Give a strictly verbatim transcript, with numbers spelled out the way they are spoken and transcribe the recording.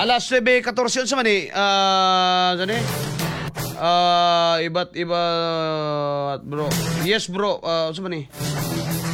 Alas nuwebe fourteen sa man eh. Ah, uh, Ah, uh, iba't iba bro. Yes bro. Ah, uh, sa man eh.